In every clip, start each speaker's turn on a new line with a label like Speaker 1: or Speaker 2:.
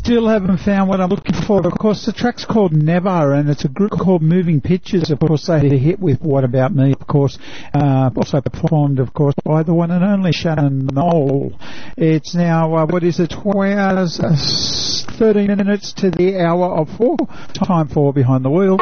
Speaker 1: still haven't found what I'm looking for. Of course, the track's called Never, and it's a group called Moving Pictures. Of course, they hit with What About Me, of course. Also performed, of course, by the one and only Shannon Knoll. It's now, 2 hours, 13 minutes to the hour of 4. Time for Behind the Wheel.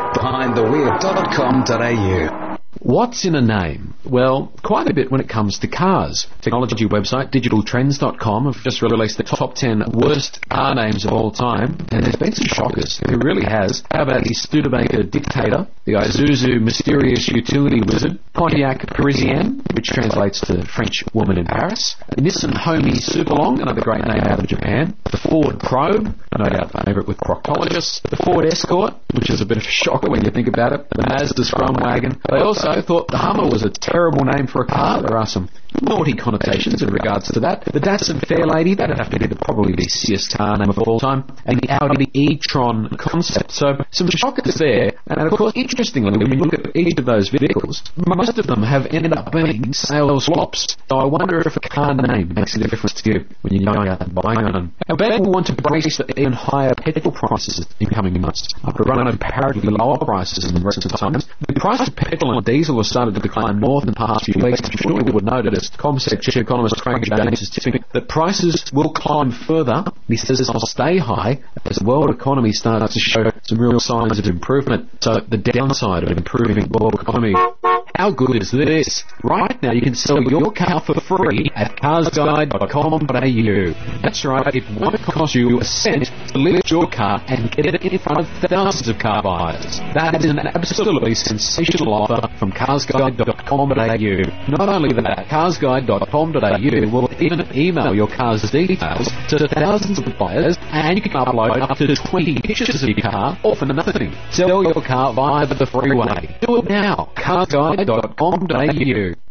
Speaker 2: BehindTheWheel.com.au. What's in a name? Well, quite a bit when it comes to cars. Technology website digitaltrends.com have just released the top 10 worst car names of all time, and there's been some shockers. It really has. How about the Studebaker Dictator, the Isuzu Mysterious Utility Wizard, Pontiac Parisienne, which translates to French Woman in Paris, Nissan Homie Superlong, another great name out of Japan, the Ford Probe, no doubt a favourite with proctologists, the Ford Escort, which is a bit of a shocker when you think about it, the Mazda Scrumwagon. They also thought the Hummer was a terrible name for a car. There are some naughty connotations in regards to that. The Datsun Fairlady, that'd have to be probably the sickest car name of all time, and the Audi e-tron Concept. So some shockers there, and of course, interestingly, when you look at each of those vehicles, most of them have ended up being sales flops. So I wonder if a car name makes a difference to you when you're going out and buying one. Now, people want to brace for even higher petrol prices in coming months. After a run of comparatively lower prices in recent times, the price of petrol and diesel has started to decline more than the past few weeks. I'm sure you would know that as CommSec chief economist Craig James is tipping that prices will climb further. He says this will stay high as the world economy starts to show some real signs of improvement. So the downside of an improving world economy. How good is this? Right now you can sell your car for free at carsguide.com.au. That's right, it won't cost you a cent to lift your car and get it in front of thousands of car buyers. That is an absolutely sensational offer from carsguide.com.au. Not only that, carsguide.com.au will even email your car's details to thousands of buyers, and you can upload up to 20 pictures of your car, all for nothing. Sell your car via the freeway. Do it now. carsguide.com.au.